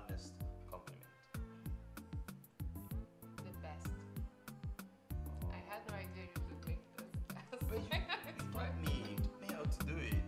honest compliment? The best. I had no idea you could make this. But you taught me how to do it.